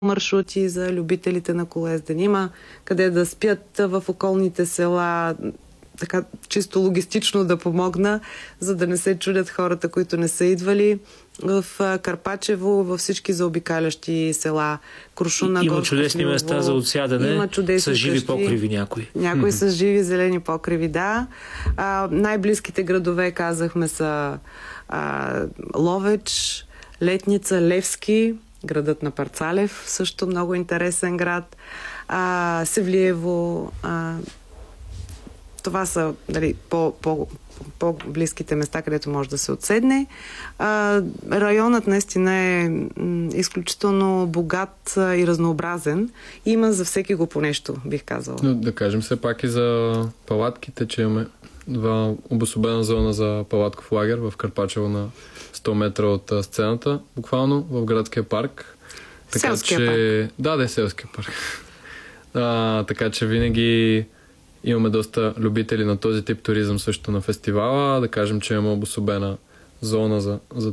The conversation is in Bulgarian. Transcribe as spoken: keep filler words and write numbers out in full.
маршрути за любителите на колезден. Има къде да спят в околните села, така чисто логистично да помогна, за да не се чудят хората, които не са идвали. В Карпачево, във всички заобикалящи села, Крушуна, Има Горско чудесни Смилово, места за отсядане, с живи къщи, покриви някои. Някои с живи зелени покриви, да. А, най-близките градове, казахме, са а, Ловеч, Летница, Левски, градът на Парцалев, също много интересен град, а, Севлиево. А, това са дали, по, по, по-близките места, където може да се отседне. А, районът наистина е м, изключително богат а, и разнообразен. Има за всеки го по нещо, бих казала. Но да кажем все пак и за палатките, че имаме два обособена зона за палатков лагер в Карпачево на сто метра от а, сцената, буквално в градския парк. Така, селския че... парк. Да, да е селския парк. а, така че винаги имаме доста любители на този тип туризъм също на фестивала. Да кажем, че имаме обособена зона за, за